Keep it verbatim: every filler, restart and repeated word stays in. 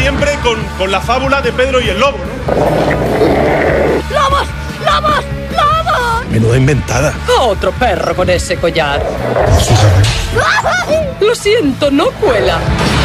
siempre con, con la fábula de Pedro y el lobo, ¿no? ¡Lobos! ¡Lobos! ¡Lobos! Menuda inventada. Otro perro con ese collar. Lo siento, no cuela.